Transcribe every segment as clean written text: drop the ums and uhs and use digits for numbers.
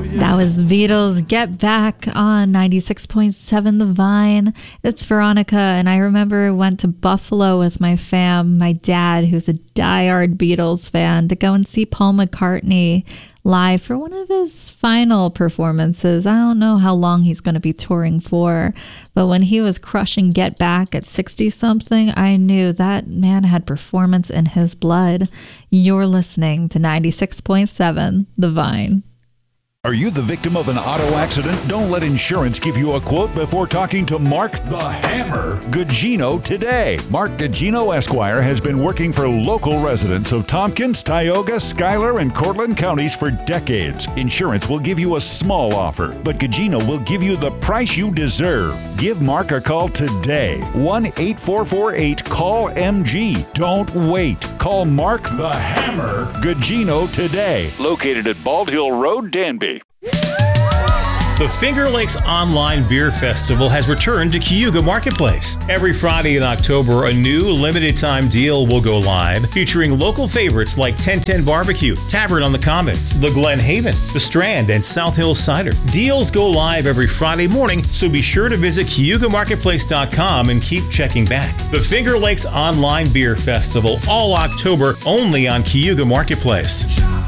That was the Beatles, Get Back on 96.7 The Vine. It's Veronica, and I remember I went to Buffalo with my dad, who's a diehard Beatles fan, to go and see Paul McCartney live for one of his final performances. I don't know how long he's going to be touring for, but when he was crushing Get Back at 60-something, I knew that man had performance in his blood. You're listening to 96.7 The Vine. Are you the victim of an auto accident? Don't let insurance give you a quote before talking to Mark the Hammer Gugino today. Mark Gugino Esquire has been working for local residents of Tompkins, Tioga, Schuyler, and Cortland counties for decades. Insurance will give you a small offer, but Gugino will give you the price you deserve. Give Mark a call today. 1-8448-CALL-MG. Don't wait. Call Mark the Hammer Gugino today. Located at Bald Hill Road, Danby. The Finger Lakes Online Beer Festival has returned to Cayuga Marketplace. Every Friday in October, a new limited-time deal will go live, featuring local favorites like 1010 Barbecue, Tavern on the Commons, the Glen Haven, the Strand, and South Hills Cider. Deals go live every Friday morning, so be sure to visit CayugaMarketplace.com and keep checking back. The Finger Lakes Online Beer Festival, all October, only on Cayuga Marketplace.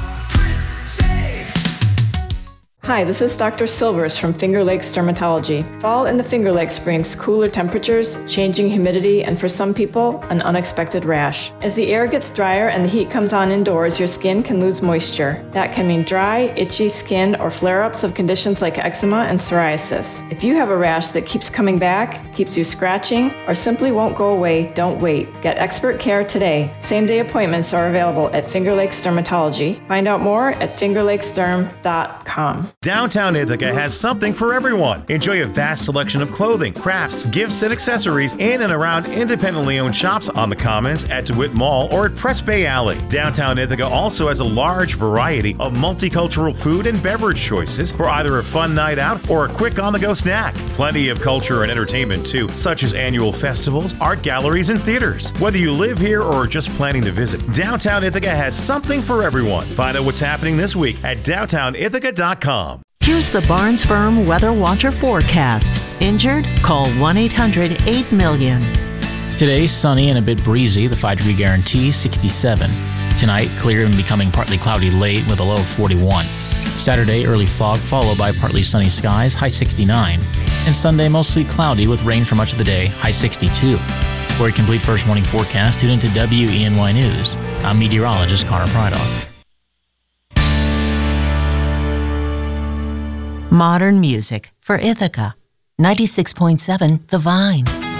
Hi, this is Dr. Silvers from Finger Lakes Dermatology. Fall in the Finger Lakes brings cooler temperatures, changing humidity, and for some people, an unexpected rash. As the air gets drier and the heat comes on indoors, your skin can lose moisture. That can mean dry, itchy skin or flare-ups of conditions like eczema and psoriasis. If you have a rash that keeps coming back, keeps you scratching, or simply won't go away, don't wait. Get expert care today. Same-day appointments are available at Finger Lakes Dermatology. Find out more at fingerlakesderm.com. Downtown Ithaca has something for everyone. Enjoy a vast selection of clothing, crafts, gifts, and accessories in and around independently owned shops on the Commons, at DeWitt Mall, or at Press Bay Alley. Downtown Ithaca also has a large variety of multicultural food and beverage choices for either a fun night out or a quick on-the-go snack. Plenty of culture and entertainment too, such as annual festivals, art galleries, and theaters. Whether you live here or are just planning to visit, Downtown Ithaca has something for everyone. Find out what's happening this week at downtownithaca.com. Here's the Barnes Firm Weather Watcher forecast. Injured? Call 1-800-8-MILLION. Today, sunny and a bit breezy, the 5-degree guarantee, 67. Tonight, clear and becoming partly cloudy late with a low of 41. Saturday, early fog followed by partly sunny skies, high 69. And Sunday, mostly cloudy with rain for much of the day, high 62. For a complete first morning forecast, tune into WENY News. I'm meteorologist Connor Prydock. Modern music for Ithaca. 96.7 The Vine.